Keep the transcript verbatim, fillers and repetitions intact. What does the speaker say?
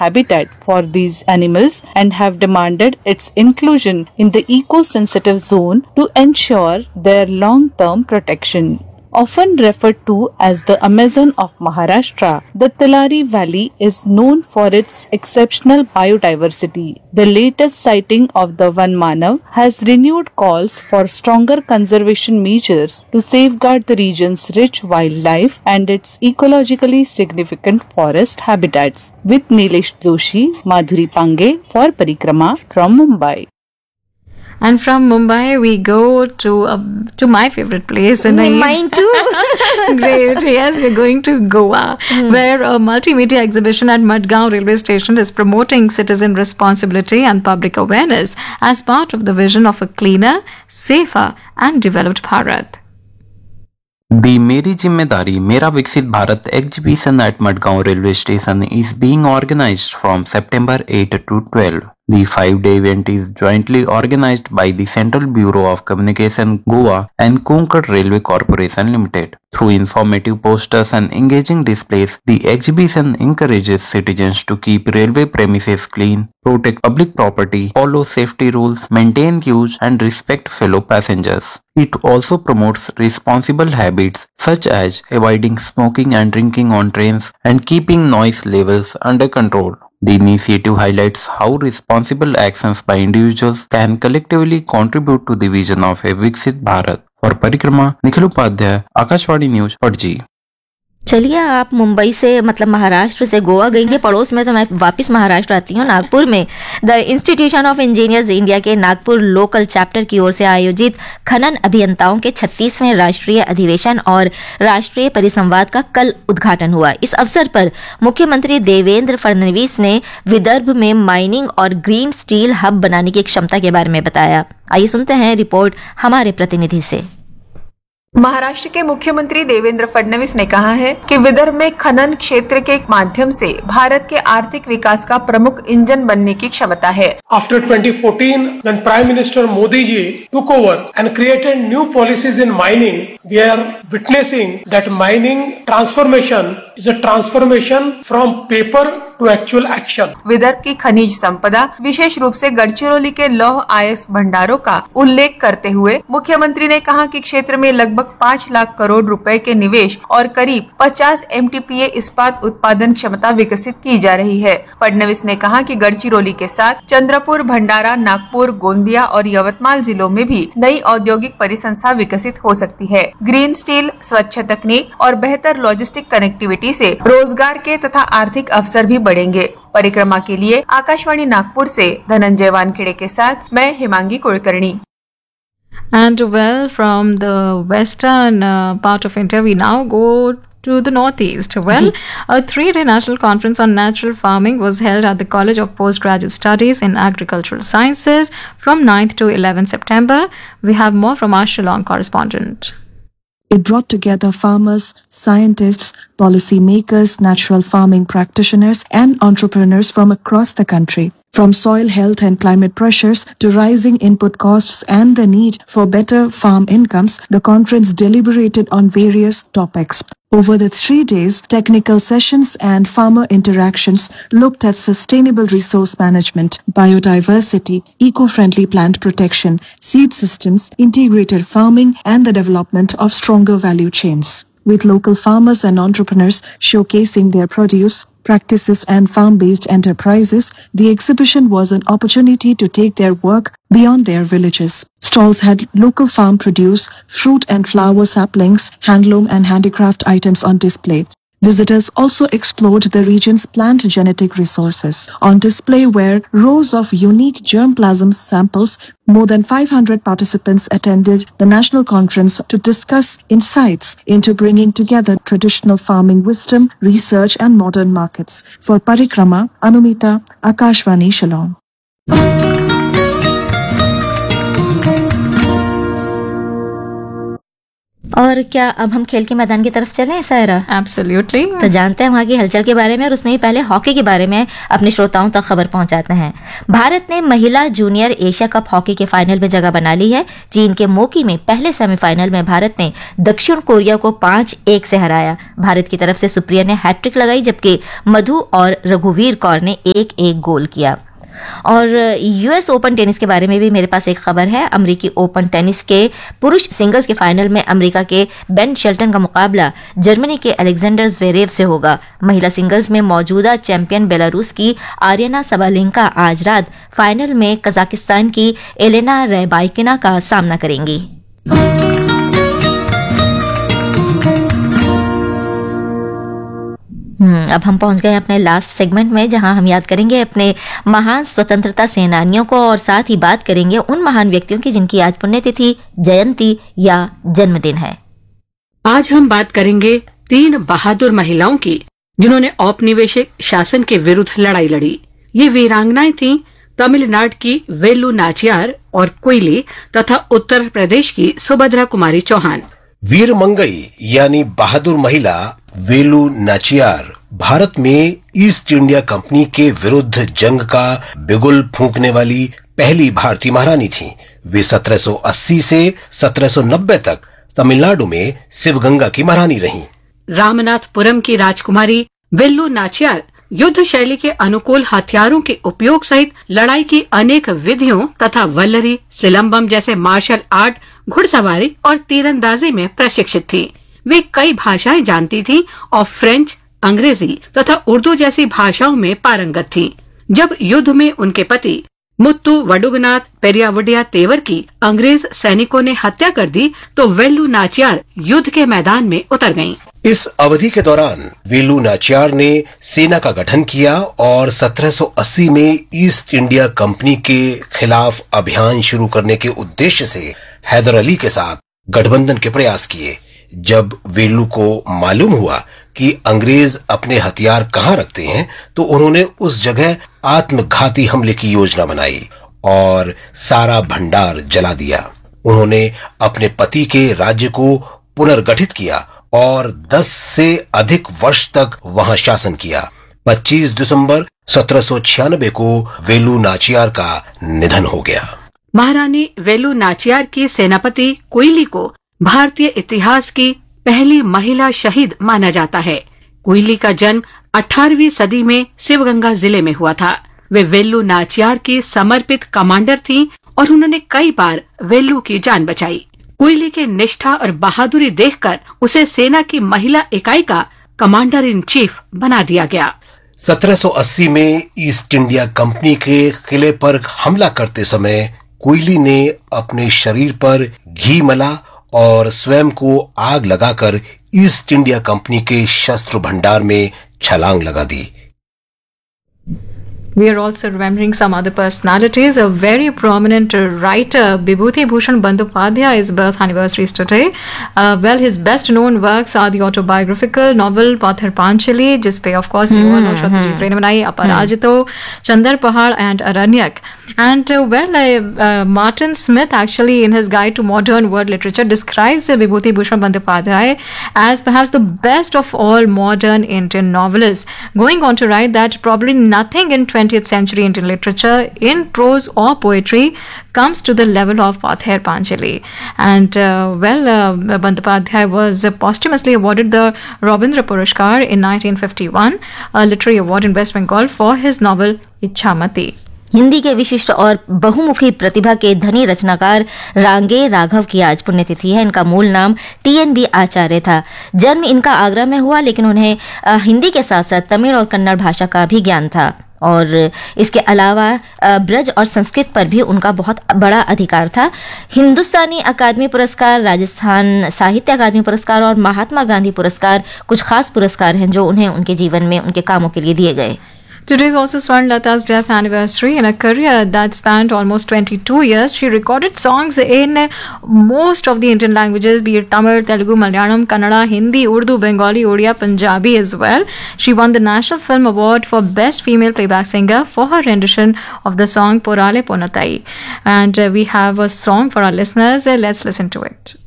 habitat for these animals and have demanded its inclusion in the eco-sensitive zone to ensure their long-term protection. Often referred to as the Amazon of Maharashtra, the Tilari Valley is known for its exceptional biodiversity. The latest sighting of the Vanmanav has renewed calls for stronger conservation measures to safeguard the region's rich wildlife and its ecologically significant forest habitats. With Nilesh Joshi, Madhuri Pange for Parikrama from Mumbai. And from Mumbai, we go to uh, to my favorite place. And Mine too. Great. Yes, we're going to Goa, mm. where a multimedia exhibition at Madgaon railway station is promoting citizen responsibility and public awareness as part of the vision of a cleaner, safer, and developed Bharat. The Meri Jimmedari Mera Viksit Bharat exhibition at Madgaon railway station is being organized from September eighth to twelfth. The five-day event is jointly organized by the Central Bureau of Communication Goa and Konkan Railway Corporation Limited. Through informative posters and engaging displays, the exhibition encourages citizens to keep railway premises clean, protect public property, follow safety rules, maintain queues, and respect fellow passengers. It also promotes responsible habits such as avoiding smoking and drinking on trains and keeping noise levels under control. The initiative highlights how responsible actions by individuals can collectively contribute to the vision of a Viksit Bharat. For Parikrama, Nikhil Upadhyay, Akashvani News, Patji. चलिए, आप मुंबई से मतलब महाराष्ट्र से गोवा गई, पड़ोस में तो मैं वापस महाराष्ट्र आती हूँ, नागपुर में the institution of engineers India के नागपुर लोकल चैप्टर की ओर से आयोजित खनन अभियंताओं के छत्तीसवें राष्ट्रीय अधिवेशन और राष्ट्रीय परिसंवाद का कल उद्घाटन हुआ। इस अवसर पर मुख्यमंत्री देवेंद्र फडणवीस ने विदर्भ में माइनिंग और ग्रीन स्टील हब बनाने की क्षमता के बारे में बताया। आइए सुनते हैं रिपोर्ट हमारे प्रतिनिधि से। महाराष्ट्र के मुख्यमंत्री देवेंद्र फडणवीस ने कहा है कि विदर्भ में खनन क्षेत्र के माध्यम से भारत के आर्थिक विकास का प्रमुख इंजन बनने की क्षमता है। After twenty fourteen, when Prime Minister Modi ji took over and created new policies in mining, we are witnessing that mining transformation is a transformation from paper to actual action. Vidarbha की खनिज संपदा, विशेष रूप से गढ़चिरौली के लौह अयस्क भंडारों का उल्लेख करते हुए मुख्यमंत्री ने कहा कि क्षेत्र में लगभग पाँच लाख करोड़ रुपए के निवेश और करीब पचास एम टी पी ए इस्पात उत्पादन क्षमता विकसित की जा रही है। फडणवीस ने कहा कि गढ़चिरौली के साथ चंद्रपुर, भंडारा, नागपुर, गोंदिया और यवतमाल जिलों में भी नई औद्योगिक परिसंस्था विकसित हो सकती है। ग्रीन स्टील, स्वच्छ तकनीक और बेहतर लॉजिस्टिक कनेक्टिविटी से रोजगार के तथा आर्थिक अवसर भी बढ़ेंगे। परिक्रमा के लिए आकाशवाणी नागपुर से धनंजय वानखेड़े के साथ मैं Himangi Kulkarni. And well, from the western uh, part of India, we now go to the northeast. Well, a three-day national conference on natural farming was held at the College of Postgraduate Studies in Agricultural Sciences from ninth to eleventh September. We have more from our Shillong correspondent. It brought together farmers, scientists, policymakers, natural farming practitioners, and entrepreneurs from across the country. From soil health and climate pressures to rising input costs and the need for better farm incomes, the conference deliberated on various topics. Over the three days, technical sessions and farmer interactions looked at sustainable resource management, biodiversity, eco-friendly plant protection, seed systems, integrated farming, and the development of stronger value chains. With local farmers and entrepreneurs showcasing their produce, practices and farm-based enterprises, the exhibition was an opportunity to take their work beyond their villages. Stalls had local farm produce, fruit and flower saplings, handloom and handicraft items on display. Visitors also explored the region's plant genetic resources. On display were rows of unique germplasm samples. More than five hundred participants attended the national conference to discuss insights into bringing together traditional farming wisdom, research and modern markets. For Parikrama, Anumita, Akashvani, Shillong. और क्या अब हम खेल के मैदान की तरफ चलें सायरा? एब्सोल्युटली। तो जानते हैं वहाँ की हलचल के बारे में, और उसमें ही पहले हॉकी के बारे में अपने श्रोताओं तक खबर पहुंचाते हैं। भारत ने महिला जूनियर एशिया कप हॉकी के फाइनल में जगह बना ली है। चीन के मोकी में पहले सेमीफाइनल में भारत ने दक्षिण कोरिया को पांच एक से हराया। भारत की तरफ से सुप्रिया ने हैट्रिक लगाई, जबकि मधु और रघुवीर कौर ने एक एक गोल किया। और यूएस ओपन टेनिस के बारे में भी मेरे पास एक खबर है। अमेरिकी ओपन टेनिस के पुरुष सिंगल्स के फाइनल में अमेरिका के बेन शेल्टन का मुकाबला जर्मनी के अलेक्जेंडर ज़्वेरेव से होगा। महिला सिंगल्स में मौजूदा चैंपियन बेलारूस की आर्यना सबालेंका आज रात फाइनल में कजाकिस्तान की एलेना रैबाइकिना का सामना करेंगी। अब हम पहुंच गए अपने लास्ट सेगमेंट में, जहां हम याद करेंगे अपने महान स्वतंत्रता सेनानियों को, और साथ ही बात करेंगे उन महान व्यक्तियों की जिनकी आज पुण्यतिथि, जयंती या जन्मदिन है। आज हम बात करेंगे तीन बहादुर महिलाओं की जिन्होंने औपनिवेशिक शासन के विरुद्ध लड़ाई लड़ी। ये वीरांगनाएं थीं तमिलनाडु की वेलू नाचियार और कोयली तथा उत्तर प्रदेश की सुभद्रा कुमारी चौहान। वीर मंगई यानी बहादुर महिला वेलू नाचियार भारत में ईस्ट इंडिया कंपनी के विरुद्ध जंग का बिगुल फूंकने वाली पहली भारतीय महारानी थीं। वे सत्रह सौ अस्सी से सत्रह सौ नब्बे तक तमिलनाडु में शिवगंगा की महारानी रहीं। रामनाथपुरम की राजकुमारी वेलू नाचियार युद्ध शैली के अनुकूल हथियारों के उपयोग सहित लड़ाई की अनेक विधियों तथा वल्लरी, सिलंबम जैसे मार्शल आर्ट, घुड़सवारी और तीरंदाजी में प्रशिक्षित थी। वे कई भाषाएं जानती थीं और फ्रेंच, अंग्रेजी तथा उर्दू जैसी भाषाओं में पारंगत थीं। जब युद्ध में उनके पति मुत्तु वडुगनाथ पेरियावडिया तेवर की अंग्रेज सैनिकों ने हत्या कर दी तो वेलू नाचियार युद्ध के मैदान में उतर गईं। इस अवधि के दौरान वेलू नाचियार ने सेना का गठन किया और सत्रह सौ अस्सी में ईस्ट इंडिया कंपनी के खिलाफ अभियान शुरू करने के उद्देश्य से हैदर अली के साथ गठबंधन के प्रयास किए। जब वेलू को मालूम हुआ कि अंग्रेज अपने हथियार कहाँ रखते हैं, तो उन्होंने उस जगह आत्मघाती हमले की योजना बनाई और सारा भंडार जला दिया। उन्होंने अपने पति के राज्य को पुनर्गठित किया और दस से अधिक वर्ष तक वहां शासन किया। पच्चीस दिसंबर सत्रह सौ छियानबे को वेलू नाचियार का निधन हो गया। महारानी वेलू नाचियार की सेनापति कोयली को भारतीय इतिहास की पहली महिला शहीद माना जाता है। कोयली का जन्म अठारहवीं सदी में शिवगंगा जिले में हुआ था। वे वेलू नाचियार की समर्पित कमांडर थीं और उन्होंने कई बार वेलू की जान बचाई। कोयली के निष्ठा और बहादुरी देखकर उसे सेना की महिला इकाई का कमांडर इन चीफ बना दिया गया। सत्रह सौ अस्सी में ईस्ट इंडिया कंपनी के किले पर हमला करते समय कोयली ने अपने शरीर पर घी मला और स्वयं को आग लगाकर ईस्ट इंडिया कंपनी के शस्त्र भंडार में छलांग लगा दी। We are also remembering some other personalities. A very prominent writer, Bibhuti Bhushan Bandyopadhyay's birth anniversary is today. Uh, well, his best known works are the autobiographical novel Pathar Panchali, जिसपे of course we all know Satyajit Ray ने बनाई, Aparajito, Chandar Pahad and Aranyak. And uh, well, uh, uh, Martin Smith actually in his Guide to Modern World Literature describes uh, Bibhuti Bhushan Bandyopadhyay as perhaps the best of all modern Indian novelists, going on to write that probably nothing in twentieth century Indian literature in prose or poetry comes to the level of Pathar Panchali. And uh, well, uh, Bandyopadhyay was uh, posthumously awarded the Rabindra Puraskar in nineteen fifty-one, a literary award in West Bengal for his novel Ichamati. Hindi के विशिष्ट और बहुमुखी प्रतिभा के धनी रचनाकार रांगे राघव की आज पुण्यतिथि है। इनका मूल नाम टी एन बी आचार्य था। जन्म इनका आगरा में हुआ, लेकिन उन्हें हिंदी के साथ साथ तमिल और कन्नड़ भाषा का भी ज्ञान था और इसके अलावा ब्रज और संस्कृत पर भी उनका बहुत बड़ा अधिकार था। हिंदुस्तानी अकादमी पुरस्कार, राजस्थान साहित्य अकादमी पुरस्कार और महात्मा गांधी पुरस्कार कुछ खास पुरस्कार हैं जो उन्हें उनके जीवन में उनके कामों के लिए दिए गए। Today is also Swarnlata's death anniversary. In a career that spanned almost twenty-two years, she recorded songs in most of the Indian languages, be it Tamil, Telugu, Malayalam, Kannada, Hindi, Urdu, Bengali, Odia, Punjabi as well. She won the National Film Award for Best Female Playback Singer for her rendition of the song Porale Ponatai. And uh, we have a song for our listeners. Uh, let's listen to it.